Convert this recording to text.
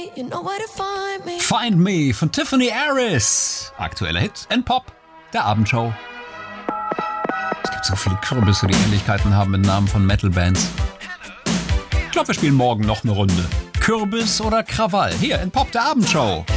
You know where to find me. Find Me von Tiffany Harris. Aktueller Hit in Pop, der Abendshow. Es gibt so viele Kürbisse, die Ähnlichkeiten haben mit Namen von Metal-Bands. Ich glaube, wir spielen morgen noch eine Runde. Kürbis oder Krawall, hier in Pop, der Abendshow.